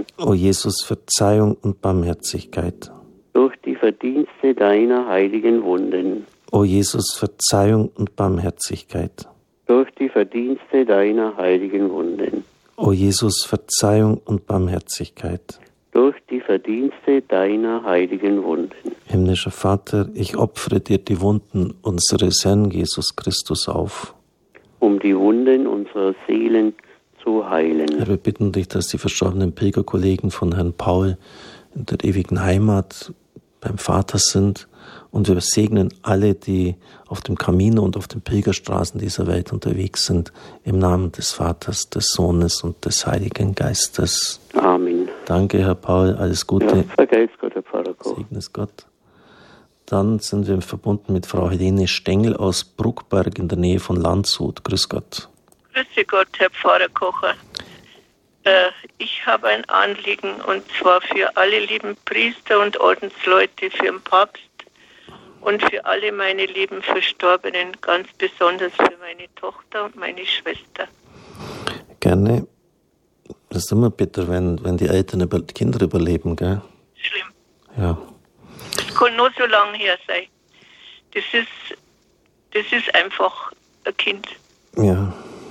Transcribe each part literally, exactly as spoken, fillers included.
Wunden. O Jesus, Verzeihung und Barmherzigkeit. Durch die Verdienste deiner heiligen Wunden. O Jesus, Verzeihung und Barmherzigkeit. Durch die Verdienste deiner heiligen Wunden. O Jesus, Verzeihung und Barmherzigkeit. Durch die Verdienste deiner heiligen Wunden. Himmlischer Vater, ich opfere dir die Wunden unseres Herrn Jesus Christus auf. Um die Wunden unserer Seelen zu heilen. Herr, wir bitten dich, dass die verstorbenen Pilgerkollegen von Herrn Paul in der ewigen Heimat beim Vater sind. Und wir segnen alle, die auf dem Camino und auf den Pilgerstraßen dieser Welt unterwegs sind, im Namen des Vaters, des Sohnes und des Heiligen Geistes. Amen. Danke, Herr Paul, alles Gute. Ja, vergelt's Gott, Herr Pfarrer Koch. Segne es Gott. Dann sind wir verbunden mit Frau Helene Stengel aus Bruckberg in der Nähe von Landshut. Grüß Gott. Grüße Gott, Herr Pfarrer Kocher. Äh, ich habe ein Anliegen, und zwar für alle lieben Priester und Ordensleute, für den Papst und für alle meine lieben Verstorbenen, ganz besonders für meine Tochter und meine Schwester. Gerne. Das ist immer bitter, wenn, wenn die Eltern über, die Kinder überleben, gell? Schlimm. Ja. Das kann nur so lange her sein. Das ist, das ist einfach ein Kind. Ja.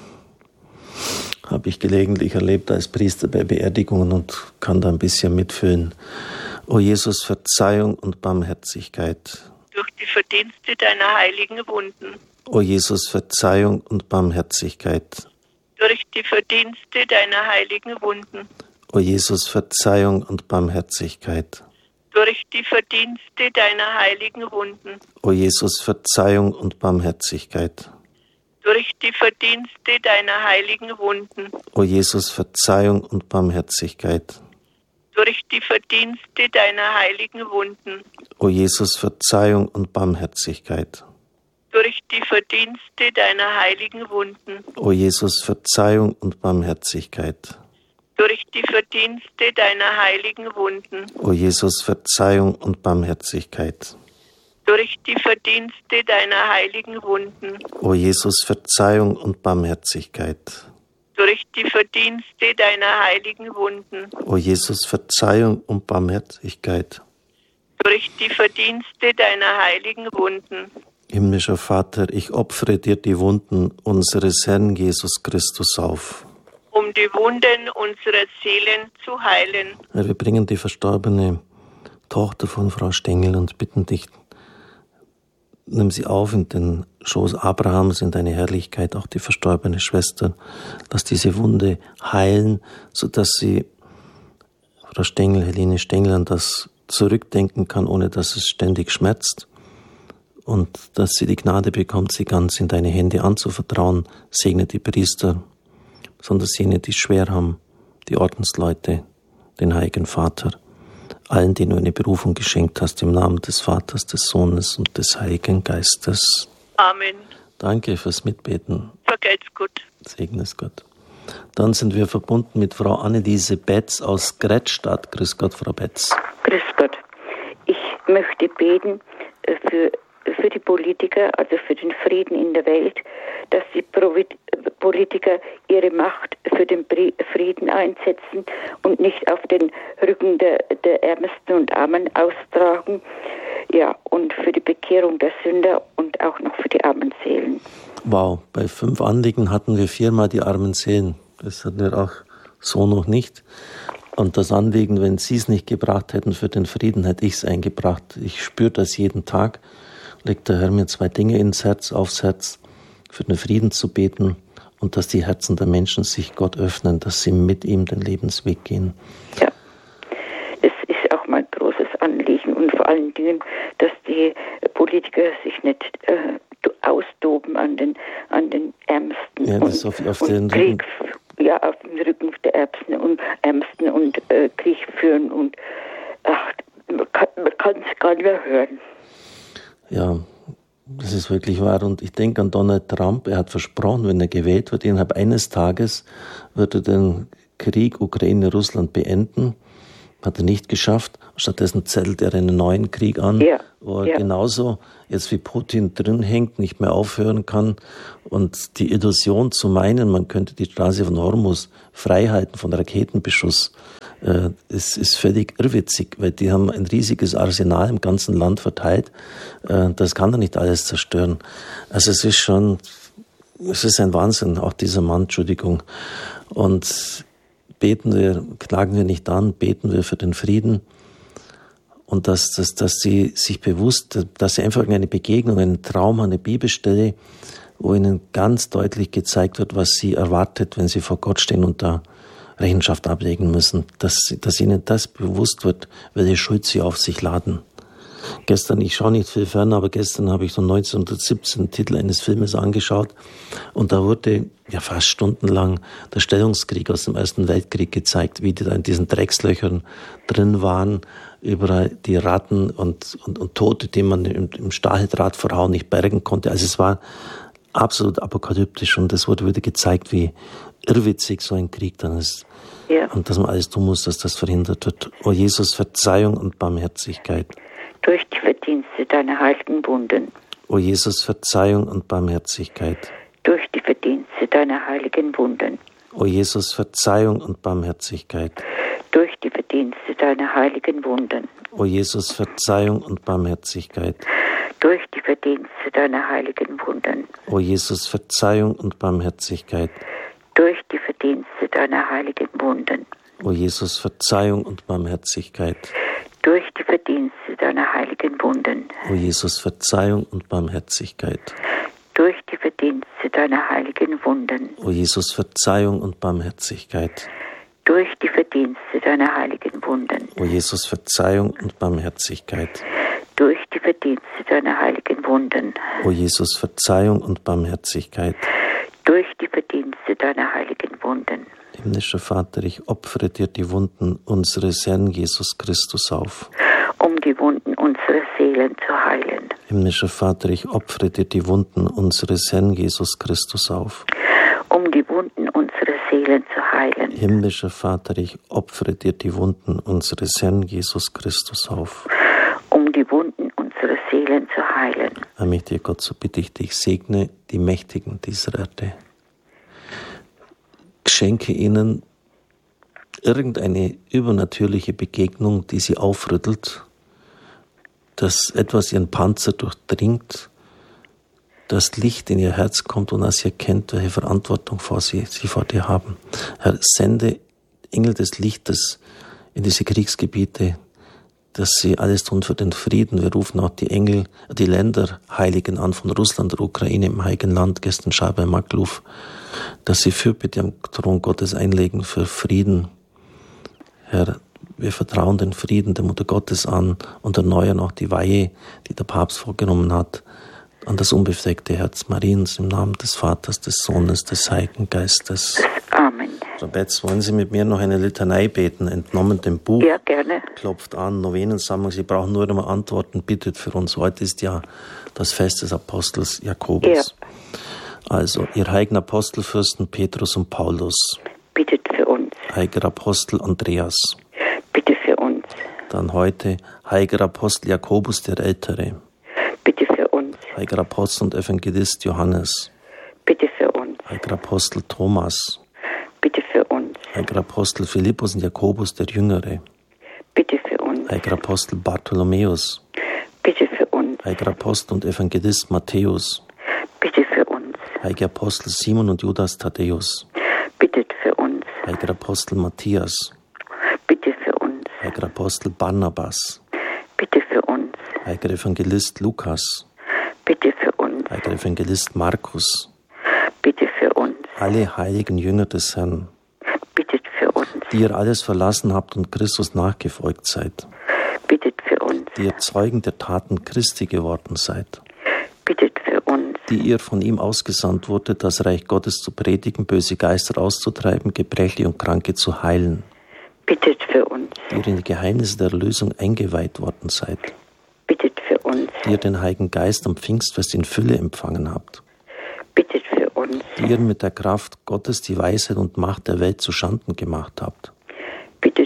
Habe ich gelegentlich erlebt als Priester bei Beerdigungen und kann da ein bisschen mitfühlen. O Jesus, Verzeihung und Barmherzigkeit. Durch die Verdienste deiner heiligen Wunden. O Jesus, Verzeihung und Barmherzigkeit. Durch die Verdienste deiner heiligen Wunden. O Jesus, Verzeihung und Barmherzigkeit. Durch die Verdienste deiner heiligen Wunden. O Jesus, Verzeihung und Barmherzigkeit. Durch die Verdienste deiner heiligen Wunden. O Jesus, Verzeihung und Barmherzigkeit. Durch die Verdienste deiner heiligen Wunden. O Jesus, Verzeihung und Barmherzigkeit. Durch die Verdienste deiner heiligen Wunden. O Jesus, Verzeihung und Barmherzigkeit. Durch die Verdienste deiner heiligen Wunden. O Jesus, Verzeihung und Barmherzigkeit. Durch die Verdienste deiner heiligen Wunden. O Jesus, Verzeihung und Barmherzigkeit. Durch die Verdienste deiner heiligen Wunden. O Jesus, Verzeihung und Barmherzigkeit. Durch die Verdienste deiner heiligen Wunden. Himmlischer Vater, ich opfere dir die Wunden unseres Herrn Jesus Christus auf. Um die Wunden unserer Seelen zu heilen. Herr, wir bringen die verstorbene Tochter von Frau Stengel und bitten dich, nimm sie auf in den Schoß Abrahams, in deine Herrlichkeit, auch die verstorbene Schwester. Lass diese Wunde heilen, sodass sie, Frau Stengel, Helene Stengel, an das zurückdenken kann, ohne dass es ständig schmerzt. Und dass sie die Gnade bekommt, sie ganz in deine Hände anzuvertrauen. Segne die Priester, besonders jene, die es schwer haben, die Ordensleute, den Heiligen Vater, allen, denen du eine Berufung geschenkt hast, im Namen des Vaters, des Sohnes und des Heiligen Geistes. Amen. Danke fürs Mitbeten. Vergelt's gut. Segne es Gott. Dann sind wir verbunden mit Frau Anneliese Betz aus Grätzstadt. Grüß Gott, Frau Betz. Grüß Gott. Ich möchte beten für für die Politiker, also für den Frieden in der Welt, dass die Politiker ihre Macht für den Frieden einsetzen und nicht auf den Rücken der, der Ärmsten und Armen austragen. Ja, und für die Bekehrung der Sünder und auch noch für die armen Seelen. Wow, bei fünf Anliegen hatten wir viermal die armen Seelen. Das hatten wir auch so noch nicht. Und das Anliegen, wenn Sie es nicht gebracht hätten für den Frieden, hätte ich es eingebracht. Ich spüre das jeden Tag. Legt der Herr mir zwei Dinge ins Herz, aufs Herz, für den Frieden zu beten und dass die Herzen der Menschen sich Gott öffnen, dass sie mit ihm den Lebensweg gehen. Ja, es ist auch mein großes Anliegen und vor allen Dingen, dass die Politiker sich nicht äh, austoben an den, an den Ärmsten ja, das und, auf, auf und den Krieg, ja, auf dem Rücken der Ärmsten und, Ärmsten und äh, Krieg führen und ach, man kann es gar nicht mehr hören. Ja, das ist wirklich wahr. Und ich denke an Donald Trump. Er hat versprochen, wenn er gewählt wird, innerhalb eines Tages wird er den Krieg Ukraine-Russland beenden. Hat er nicht geschafft. Stattdessen zettelt er einen neuen Krieg an, ja. wo er ja. genauso jetzt wie Putin drin hängt, nicht mehr aufhören kann. Und die Illusion zu meinen, man könnte die Straße von Hormuz freihalten von Raketenbeschuss, äh, ist, ist völlig irrwitzig, weil die haben ein riesiges Arsenal im ganzen Land verteilt. Äh, das kann doch nicht alles zerstören. Also es ist schon, es ist ein Wahnsinn, auch dieser Mann, Entschuldigung. Und beten wir, klagen wir nicht an, beten wir für den Frieden und dass, dass, dass sie sich bewusst, dass sie einfach eine Begegnung, einen Traum, eine Bibelstelle, wo ihnen ganz deutlich gezeigt wird, was sie erwartet, wenn sie vor Gott stehen und da Rechenschaft ablegen müssen, dass, dass ihnen das bewusst wird, welche Schuld sie auf sich laden. Gestern, ich schaue nicht viel fern, aber gestern habe ich so neunzehnhundertsiebzehn den Titel eines Filmes angeschaut und da wurde ja fast stundenlang der Stellungskrieg aus dem Ersten Weltkrieg gezeigt, wie die da in diesen Dreckslöchern drin waren, überall die Ratten und, und, und Tote, die man im, im Stacheldraht verhauen nicht bergen konnte. Also es war absolut apokalyptisch und es wurde wieder gezeigt, wie irrwitzig so ein Krieg dann ist. Ja. Und dass man alles tun muss, dass das verhindert wird. O Jesus, Verzeihung und Barmherzigkeit. Durch die Verdienste deiner heiligen Wunden. O Jesus, Verzeihung und Barmherzigkeit. Durch die Verdienste deiner heiligen Wunden. O Jesus, Verzeihung und Barmherzigkeit. Durch die Verdienste deiner heiligen Wunden. O Jesus, Verzeihung und Barmherzigkeit. Durch die Verdienste deiner heiligen Wunden. O Jesus, Verzeihung und Barmherzigkeit. Durch die Verdienste deiner heiligen Wunden. O Jesus, Verzeihung und Barmherzigkeit. Durch die Verdienste deiner heiligen Wunden. O Jesus, Verzeihung und Barmherzigkeit. Durch die Verdienste deiner heiligen Wunden. O Jesus, Verzeihung und Barmherzigkeit. Durch die Verdienste deiner heiligen Wunden. O Jesus, Verzeihung und Barmherzigkeit. Durch die Verdienste deiner heiligen Wunden. O Jesus, Verzeihung und Barmherzigkeit. Durch die Verdienste deiner heiligen Wunden. Himmlischer Vater, ich opfere dir die Wunden unseres Herrn Jesus Christus auf. Um die Wunden unserer Seelen zu heilen. Himmlischer Vater, ich opfere dir die Wunden unseres Herrn Jesus Christus auf. Um die Wunden unserer Seelen zu heilen. Himmlischer Vater, ich opfere dir die Wunden unseres Herrn Jesus Christus auf. Um die Wunden unserer Seelen zu heilen. Allmächtiger Gott, so bitte ich dich, segne die Mächtigen dieser Erde. Schenke ihnen irgendeine übernatürliche Begegnung, die sie aufrüttelt, dass etwas ihren Panzer durchdringt, dass Licht in ihr Herz kommt und dass sie erkennt, welche Verantwortung vor sie, sie vor dir haben. Herr, sende Engel des Lichtes in diese Kriegsgebiete, dass sie alles tun für den Frieden. Wir rufen auch die Engel, die Länderheiligen an von Russland, der Ukraine, im Heiligen Land, gestern Schar bei Makluf, dass sie Fürbitte am Thron Gottes einlegen für Frieden. Herr, wir vertrauen den Frieden der Mutter Gottes an und erneuern auch die Weihe, die der Papst vorgenommen hat, an das unbefleckte Herz Mariens im Namen des Vaters, des Sohnes, des Heiligen Geistes. Amen. Frau Betz, wollen Sie mit mir noch eine Litanei beten, entnommen dem Buch? Ja, gerne. Klopft an, Novenensammlung. Sie brauchen nur einmal antworten, bittet für uns. Heute ist ja das Fest des Apostels Jakobus. Ja. Also, ihr heiligen Apostelfürsten Petrus und Paulus. Bittet für uns. Heiliger Apostel Andreas. Bitte für uns. Dann heute heiliger Apostel Jakobus der Ältere. Bitte für uns. Heiliger Apostel und Evangelist Johannes. Bitte für uns. Heiliger Apostel Thomas. Bitte für uns. Heiliger Apostel Philippus und Jakobus der Jüngere. Bitte für uns. Heiliger Apostel Bartholomäus. Bitte für uns. Heiliger Apostel und Evangelist Matthäus. Bitte für uns. Heiliger Apostel Simon und Judas Thaddäus. Bittet für uns. Heiliger Apostel Matthias. Bitte für uns. Heiliger Apostel Barnabas. Bitte für uns. Heiliger Evangelist Lukas. Bitte für uns. Heiliger Evangelist Markus. Bitte für uns. Alle heiligen Jünger des Herrn. Bittet für uns. Die ihr alles verlassen habt und Christus nachgefolgt seid. Bittet für uns. Die ihr Zeugen der Taten Christi geworden seid. Bittet für uns. Die ihr von ihm ausgesandt wurdet, das Reich Gottes zu predigen, böse Geister auszutreiben, Gebrechliche und Kranke zu heilen. Bittet für uns. Die ihr in die Geheimnisse der Erlösung eingeweiht worden seid. Bittet für uns. Die ihr den Heiligen Geist am Pfingstfest in Fülle empfangen habt. Bittet für uns. Die ihr mit der Kraft Gottes die Weisheit und Macht der Welt zuschanden gemacht habt. Bittet für uns.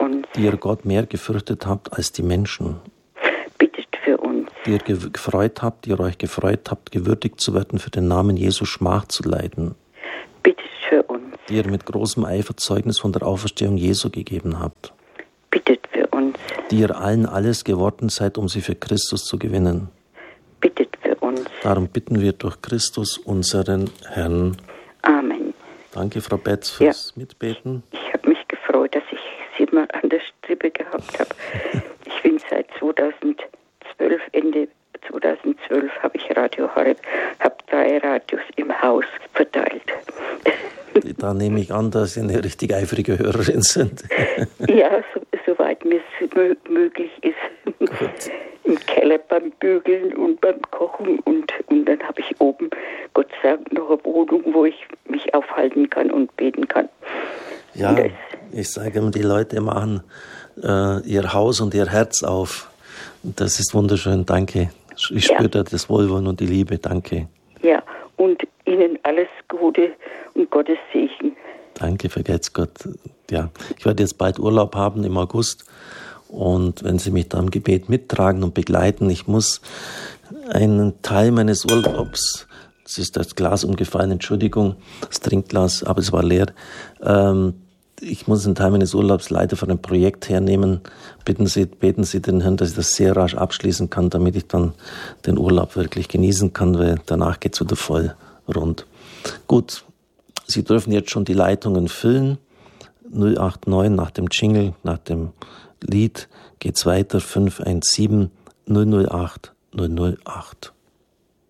uns. Die ihr Gott mehr gefürchtet habt als die Menschen. Bittet für uns. Die ihr gefreut habt, die ihr euch gefreut habt, gewürdigt zu werden, für den Namen Jesu Schmach zu leiden. Bittet für uns. Die ihr mit großem Eifer Zeugnis von der Auferstehung Jesu gegeben habt. Bittet für uns. Die ihr allen alles geworden seid, um sie für Christus zu gewinnen. Bittet für uns. Darum bitten wir durch Christus, unseren Herrn. Amen. Danke, Frau Betz, fürs ja. Mitbeten. Ich habe mich gefreut, dass ich Sie mal an der Strippe gehabt habe. Ich bin seit zweitausendzwölf, Ende zweitausendzwölf habe ich Radio Horeb, habe drei Radios im Haus verteilt. Da nehme ich an, dass Sie eine richtig eifrige Hörerin sind. Ja, so, soweit mir es mö- möglich ist. Gut. Im Keller beim Bügeln und beim Kochen und, und dann habe ich oben, Gott sei Dank, noch eine Wohnung, wo ich mich aufhalten kann und beten kann. Ja, das, ich sage immer, die Leute machen äh, ihr Haus und ihr Herz auf. Das ist wunderschön, danke. Ich spüre ja. da das Wohlwollen und die Liebe, danke. Ja, und Ihnen alles Gute und Gottes Segen. Danke, vergelt's Gott. Ja, ich werde jetzt bald Urlaub haben im August. Und wenn Sie mich da im Gebet mittragen und begleiten, ich muss einen Teil meines Urlaubs, das ist das Glas umgefallen, Entschuldigung, das Trinkglas, aber es war leer, ähm, ich muss einen Teil meines Urlaubs leider von einem Projekt hernehmen. Bitten Sie, beten Sie den Herrn, dass ich das sehr rasch abschließen kann, damit ich dann den Urlaub wirklich genießen kann, weil danach geht's wieder voll rund. Gut, Sie dürfen jetzt schon die Leitungen füllen. null acht neun nach dem Jingle, nach dem Lied geht's weiter, fünf eins sieben null null acht null null acht.